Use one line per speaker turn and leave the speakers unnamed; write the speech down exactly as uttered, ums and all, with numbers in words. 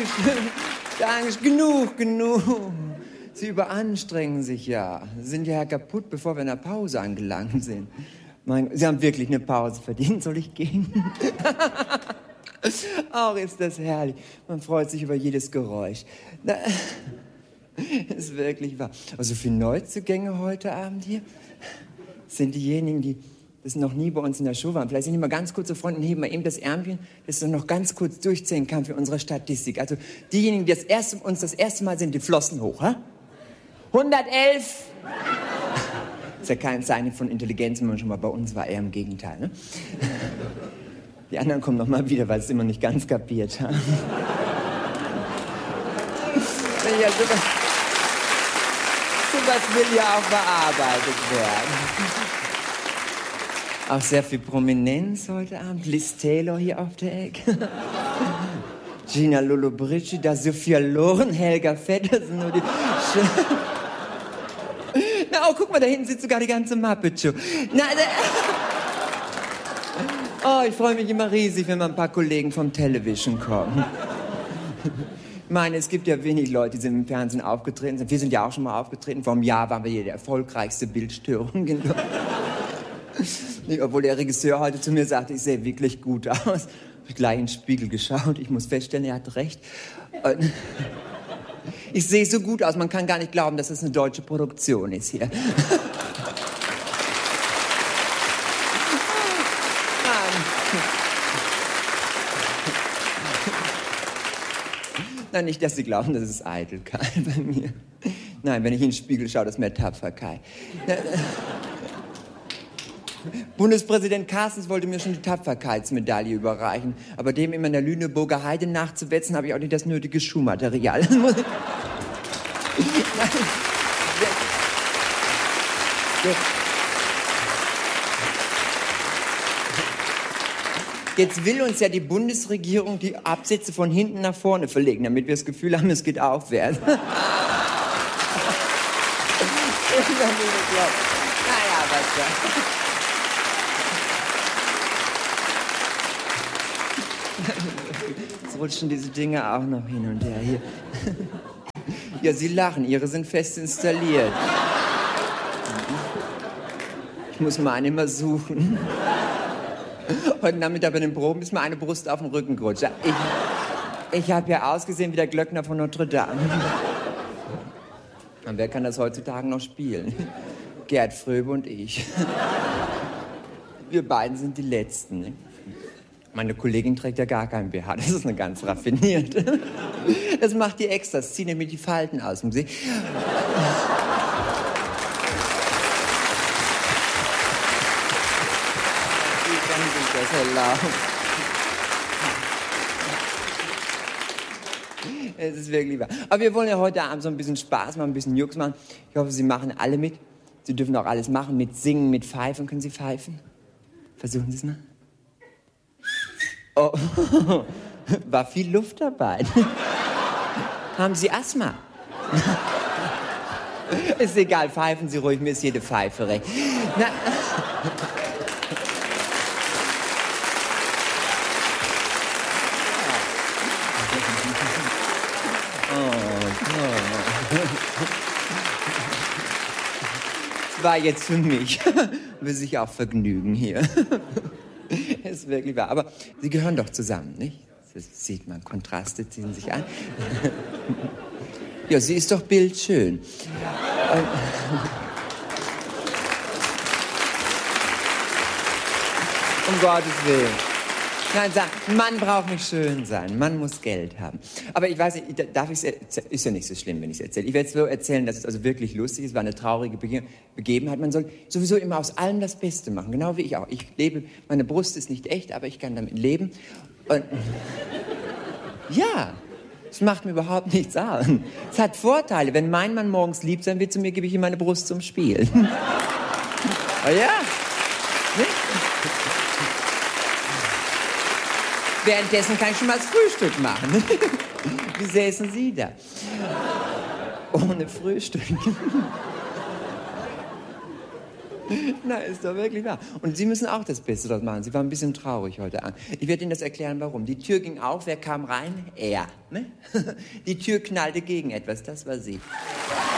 Dankeschön. Dankeschön. Genug, genug. Sie überanstrengen sich ja. Sie sind ja kaputt, bevor wir in der Pause angelangt sind. Mein, Sie haben wirklich eine Pause verdient. Soll ich gehen? Auch ist das herrlich. Man freut sich über jedes Geräusch. Na, ist wirklich wahr. Also für Neuzugänge heute Abend hier sind diejenigen, die das noch nie bei uns in der Show waren. Vielleicht sind die mal ganz kurz so Freunde und heben mal eben das Ärmchen, dass ich noch ganz kurz durchzählen kann für unsere Statistik. Also diejenigen, die das erste, uns das erste Mal sind, die Flossen hoch. Ha? hundertelf. Ist ja kein Zeichen von Intelligenz, wenn man schon mal bei uns war, eher im Gegenteil. Ne? Die anderen kommen noch mal wieder, weil sie es immer nicht ganz kapiert haben. Ja, sowas, sowas will ja auch bearbeitet werden. Auch sehr viel Prominenz heute Abend. Liz Taylor hier auf der Ecke. Gina Lollobrigida, Sophia Loren, Helga Fett, das sind nur die... Na, oh, guck mal, da hinten sitzt sogar die ganze Muppet Show. Na, oh, ich freue mich immer riesig, wenn mal ein paar Kollegen vom Television kommen. Ich meine, es gibt ja wenig Leute, die sind im Fernsehen aufgetreten sind. Wir sind ja auch schon mal aufgetreten. Vor einem Jahr waren wir hier der erfolgreichste Bildstörung. Obwohl der Regisseur heute zu mir sagte, ich sehe wirklich gut aus. Hab ich gleich in den Spiegel geschaut. Ich muss feststellen, er hat recht. Und ich sehe so gut aus, man kann gar nicht glauben, dass es eine deutsche Produktion ist hier. Nein, nicht, dass Sie glauben, das ist Eitelkeit bei mir. Nein, wenn ich in den Spiegel schaue, das ist mehr Tapferkeit. Bundespräsident Carstens wollte mir schon die Tapferkeitsmedaille überreichen. Aber dem immer in der Lüneburger Heide nachzuwetzen, habe ich auch nicht das nötige Schuhmaterial. Jetzt will uns ja die Bundesregierung die Absätze von hinten nach vorne verlegen, damit wir das Gefühl haben, es geht aufwärts. Naja, was ja. Jetzt rutschen diese Dinge auch noch hin und her hier. Ja, Sie lachen, Ihre sind fest installiert. Ich muss meine immer suchen. Heute Nachmittag bei den Proben ist mir eine Brust auf den Rücken gerutscht. Ich, ich habe ja ausgesehen wie der Glöckner von Notre Dame. Und wer kann das heutzutage noch spielen? Gerd Fröbe und ich. Wir beiden sind die Letzten. Ne? Meine Kollegin trägt ja gar kein B H. Das ist eine ganz raffinierte. Das macht die extra. Das zieht nämlich die Falten aus dem See. Das erlaubt. Es ist wirklich wahr. Aber wir wollen ja heute Abend so ein bisschen Spaß machen, ein bisschen Jux machen. Ich hoffe, Sie machen alle mit. Sie dürfen auch alles machen, mit Singen, mit Pfeifen. Können Sie pfeifen? Versuchen Sie es mal. Oh, war viel Luft dabei. Haben Sie Asthma? Ist egal, pfeifen Sie ruhig, mir ist jede Pfeife recht. Na, das war jetzt für mich. Will sich auch vergnügen hier. Ist wirklich wahr. Aber Sie gehören doch zusammen, nicht? Das sieht man, Kontraste ziehen sich an. Ja, sie ist doch bildschön. Ja. Um Gottes Willen. Nein, sag, Mann braucht nicht schön sein. Mann muss Geld haben. Aber ich weiß nicht, darf ich es ist ja nicht so schlimm, wenn ich es erzähle. Ich werde es nur erzählen, dass es also wirklich lustig ist. Es war eine traurige Bege Begebenheit. Man soll sowieso immer aus allem das Beste machen. Genau wie ich auch. Ich lebe, meine Brust ist nicht echt, aber ich kann damit leben. Und ja, es macht mir überhaupt nichts aus. Es hat Vorteile. Wenn mein Mann morgens lieb sein will zu mir, gebe ich ihm meine Brust zum Spielen. Oh ja. Nicht? Währenddessen kann ich schon mal das Frühstück machen. Wie säßen Sie da? Ohne Frühstück. Na, ist doch wirklich wahr. Und Sie müssen auch das Beste daraus machen. Sie waren ein bisschen traurig heute Abend. Ich werde Ihnen das erklären, warum. Die Tür ging auf, wer kam rein? Er. Ne? Die Tür knallte gegen etwas, das war sie.